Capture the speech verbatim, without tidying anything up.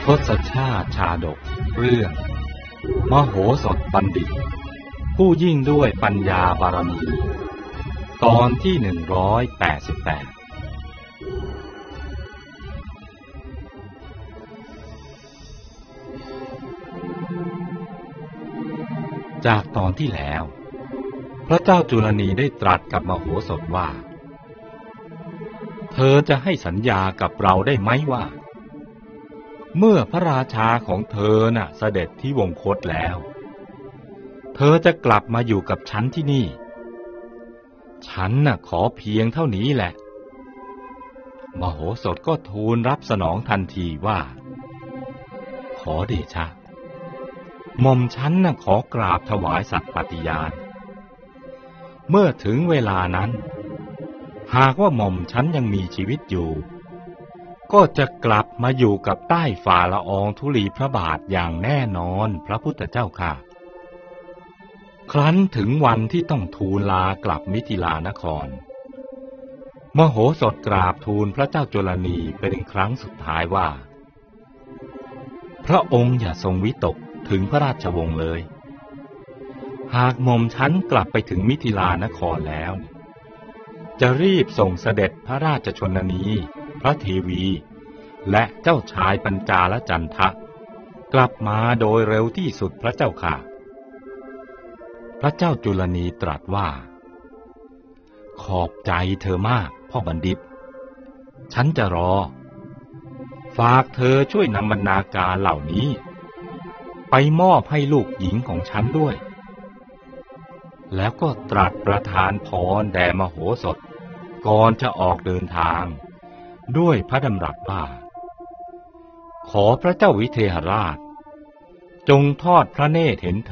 ทศชาติชาดกเรื่องมโหสถบัณฑิตผู้ยิ่งด้วยปัญญาบารมีตอนที่หนึ่งร้อยแปดสิบแปดจากตอนที่แล้วพระเจ้าจุลนีได้ตรัสกับมโหสถว่าเธอจะให้สัญญากับเราได้ไหมว่าเมื่อพระราชาของเธอน่ะเสด็จที่วงคตแล้วเธอจะกลับมาอยู่กับฉันที่นี่ฉันน่ะขอเพียงเท่านี้แหละมโหสถก็ทูลรับสนองทันทีว่าขอเดชะหม่อมฉันน่ะขอกราบถวายสัตย์ปฏิญาณเมื่อถึงเวลานั้นหากว่าหม่อมฉันยังมีชีวิตอยู่ก็จะกลับมาอยู่กับใต้ฝ่าละอองธุลีพระบาทอย่างแน่นอนพระพุทธเจ้าค่ะครั้นถึงวันที่ต้องทูลลากลับมิถิลานครมโหสถกราบทูลพระเจ้าจุลนีเป็นครั้งสุดท้ายว่าพระองค์อย่าทรงวิตกถึงพระราชวงศ์เลยหากหม่อมฉันกลับไปถึงมิถิลานครแล้วจะรีบส่งเสด็จพระราชชนนีพระเทวีและเจ้าชายปัญจาลจันทะกลับมาโดยเร็วที่สุดพระเจ้าค่ะพระเจ้าจุลนีตรัสว่าขอบใจเธอมากพ่อบัณฑิตฉันจะรอฝากเธอช่วยนำบรรณาการเหล่านี้ไปมอบให้ลูกหญิงของฉันด้วยแล้วก็ตรัสประทานพรแด่มโหสถก่อนจะออกเดินทางด้วยพระดำรัสว่าขอพระเจ้าวิเทหราชจงทอดพระเนตรเห็น